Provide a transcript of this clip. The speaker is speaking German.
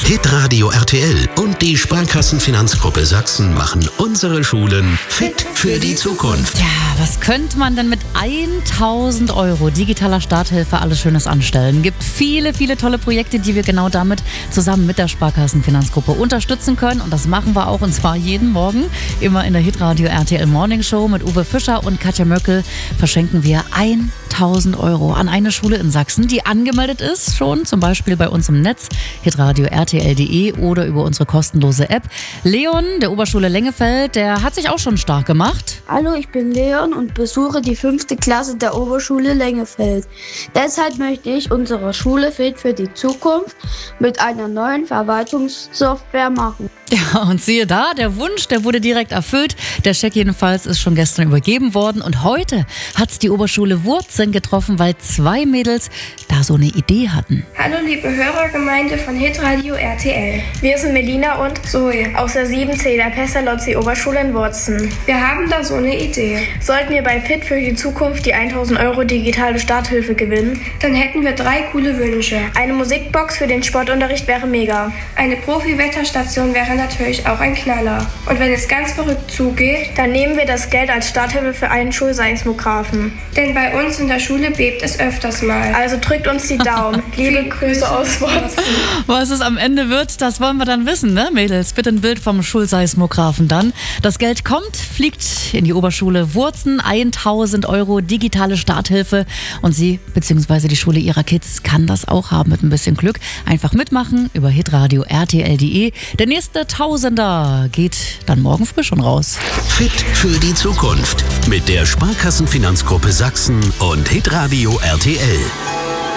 Hitradio RTL und die Sparkassenfinanzgruppe Sachsen machen unsere Schulen fit für die Zukunft. Ja, was könnte man denn mit 1000 € digitaler Starthilfe alles Schönes anstellen? Gibt viele, viele tolle Projekte, die wir genau damit zusammen mit der Sparkassenfinanzgruppe unterstützen können. Und das machen wir auch, und zwar jeden Morgen. Immer in der Hitradio RTL Morning Show mit Uwe Fischer und Katja Möckel verschenken wir 1000 € an eine Schule in Sachsen, die angemeldet ist, schon zum Beispiel bei uns im Netz, hitradio rtl.de oder über unsere kostenlose App. Leon der Oberschule Lengefeld, der hat sich auch schon stark gemacht. Hallo, ich bin Leon und besuche die 5. Klasse der Oberschule Lengefeld. Deshalb möchte ich unsere Schule fit für die Zukunft mit einer neuen Verwaltungssoftware machen. Ja, und siehe da, der Wunsch, der wurde direkt erfüllt. Der Scheck jedenfalls ist schon gestern übergeben worden. Und heute hat's die Oberschule Wurzen getroffen, weil 2 Mädels da so eine Idee hatten. Hallo liebe Hörergemeinde von Hitradio RTL. Wir sind Melina und Zoe aus der 7C der Pestalozzi Oberschule in Wurzen. Wir haben da so eine Idee. Sollten wir bei Fit für die Zukunft die 1000 € digitale Starthilfe gewinnen, dann hätten wir 3 coole Wünsche. Eine Musikbox für den Sportunterricht wäre mega. Eine Profi-Wetterstation wäre natürlich auch ein Knaller. Und wenn es ganz verrückt zugeht, dann nehmen wir das Geld als Starthilfe für einen Schulseismographen. Denn bei uns in der Schule bebt es öfters mal. Also drückt uns die Daumen. Liebe Grüße aus Wurzen. Was es am Ende wird, das wollen wir dann wissen, ne, Mädels? Bitte ein Bild vom Schulseismographen dann. Das Geld kommt, fliegt in die Oberschule Wurzen, 1000 € digitale Starthilfe. Und sie, beziehungsweise die Schule ihrer Kids, kann das auch haben mit ein bisschen Glück. Einfach mitmachen über hitradio rtl.de. Der nächste Tausender geht dann morgen früh schon raus. Fit für die Zukunft mit der Sparkassenfinanzgruppe Sachsen und Hitradio RTL.